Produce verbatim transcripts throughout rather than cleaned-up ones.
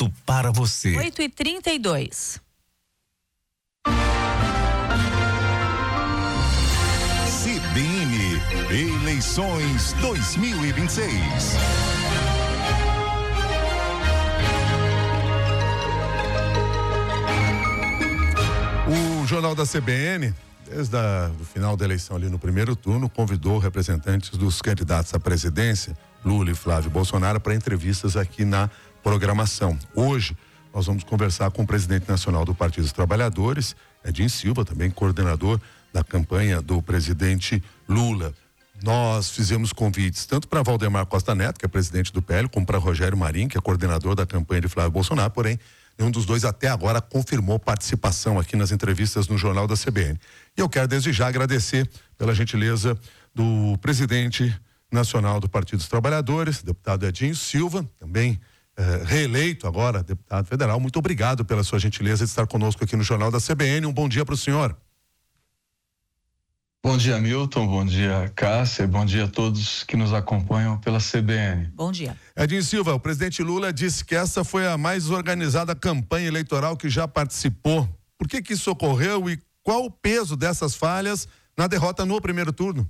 assunto para você. oito e trinta e dois. C B N, eleições dois mil e vinte e seis. O Jornal da C B N, desde o final da eleição ali no primeiro turno, convidou representantes dos candidatos à presidência, Lula e Flávio Bolsonaro, para entrevistas aqui na programação. Hoje, nós vamos conversar com o presidente nacional do Partido dos Trabalhadores, Edinho Silva, também coordenador da campanha do presidente Lula. Nós fizemos convites tanto para Valdemar Costa Neto, que é presidente do P L, como para Rogério Marinho, que é coordenador da campanha de Flávio Bolsonaro, porém, nenhum dos dois até agora confirmou participação aqui nas entrevistas no Jornal da C B N. E eu quero desde já agradecer pela gentileza do presidente nacional do Partido dos Trabalhadores, deputado Edinho Silva, também eh, reeleito agora, deputado federal. Muito obrigado pela sua gentileza de estar conosco aqui no Jornal da C B N. Um bom dia para o senhor. Bom dia, Milton, bom dia, Cássia, bom dia a todos que nos acompanham pela C B N. Bom dia. Edinho Silva, o presidente Lula disse que essa foi a mais organizada campanha eleitoral que já participou. Por que que isso ocorreu e qual o peso dessas falhas na derrota no primeiro turno?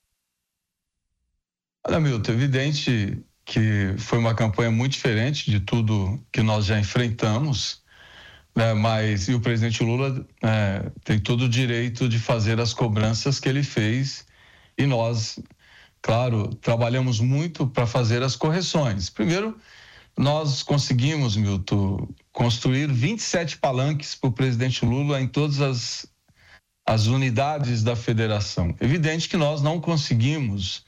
Olha, Milton, é evidente que foi uma campanha muito diferente de tudo que nós já enfrentamos, né? Mas e o presidente Lula é, tem todo o direito de fazer as cobranças que ele fez e nós, claro, trabalhamos muito para fazer as correções. Primeiro, nós conseguimos, Milton, construir vinte e sete palanques para o presidente Lula em todas as, as unidades da federação. Evidente que nós não conseguimos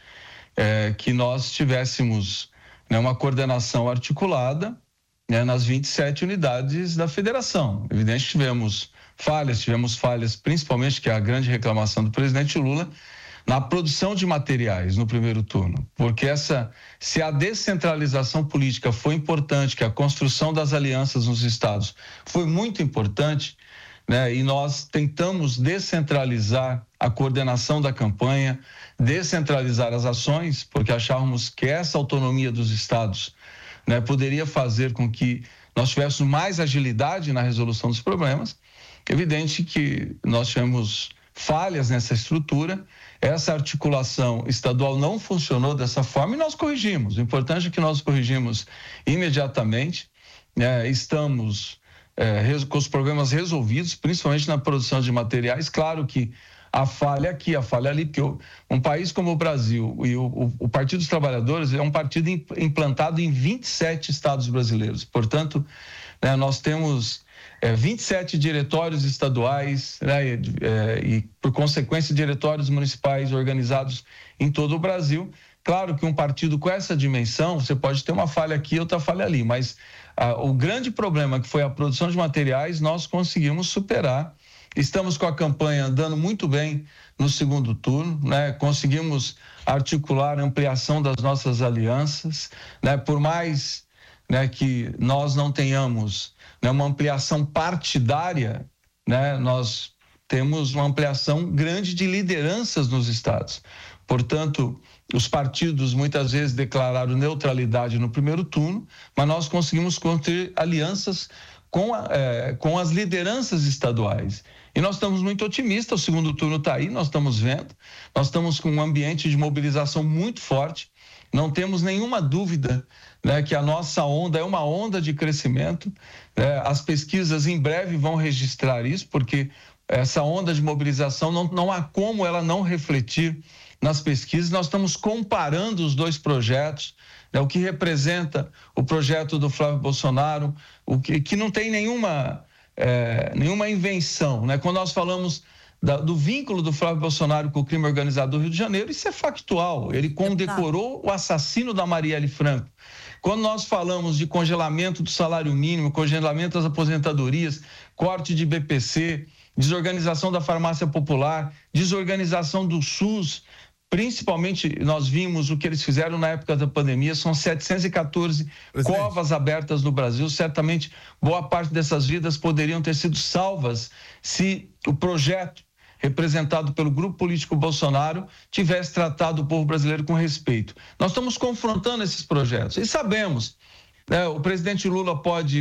é, que nós tivéssemos, né, uma coordenação articulada, né, nas vinte e sete unidades da federação. Evidente que tivemos falhas, tivemos falhas principalmente, que é a grande reclamação do presidente Lula, na produção de materiais no primeiro turno, porque essa, se a descentralização política foi importante, que a construção das alianças nos estados foi muito importante, né, e nós tentamos descentralizar a coordenação da campanha, descentralizar as ações, porque achávamos que essa autonomia dos estados, né, poderia fazer com que nós tivéssemos mais agilidade na resolução dos problemas. Evidente que nós tivemos falhas nessa estrutura, essa articulação estadual não funcionou dessa forma e nós corrigimos. O importante é que nós corrigimos imediatamente, né, estamos é, com os problemas resolvidos, principalmente na produção de materiais. Claro que a falha aqui, a falha ali, porque um país como o Brasil e o, o, o Partido dos Trabalhadores é um partido implantado em vinte e sete estados brasileiros. Portanto, né, nós temos é, vinte e sete diretórios estaduais, né, e, é, e, por consequência, diretórios municipais organizados em todo o Brasil. Claro que um partido com essa dimensão, você pode ter uma falha aqui, outra falha ali, mas ah, o grande problema, que foi a produção de materiais, nós conseguimos superar. Estamos com a campanha andando muito bem no segundo turno, né? Conseguimos articular a ampliação das nossas alianças, né? Por mais, né, que nós não tenhamos, né, uma ampliação partidária, né? Nós temos uma ampliação grande de lideranças nos estados. Portanto, os partidos muitas vezes declararam neutralidade no primeiro turno, mas nós conseguimos construir alianças com, a, é, com as lideranças estaduais. E nós estamos muito otimistas, o segundo turno está aí, nós estamos vendo, nós estamos com um ambiente de mobilização muito forte, não temos nenhuma dúvida, né, que a nossa onda é uma onda de crescimento, né, as pesquisas em breve vão registrar isso, porque essa onda de mobilização não, não há como ela não refletir nas pesquisas. Nós estamos comparando os dois projetos, né, o que representa o projeto do Flávio Bolsonaro, o que, que não tem nenhuma... É, nenhuma invenção, né? Quando nós falamos da, do vínculo do Flávio Bolsonaro com o crime organizado do Rio de Janeiro, isso é factual. Ele condecorou o assassino da Marielle Franco. Quando nós falamos de congelamento do salário mínimo, congelamento das aposentadorias, corte de B P C, desorganização da farmácia popular, desorganização do SUS, principalmente nós vimos o que eles fizeram na época da pandemia, são setecentas e quatorze Presidente. Covas abertas no Brasil. Certamente boa parte dessas vidas poderiam ter sido salvas se o projeto representado pelo grupo político Bolsonaro tivesse tratado o povo brasileiro com respeito. Nós estamos confrontando esses projetos e sabemos, né, o presidente Lula pode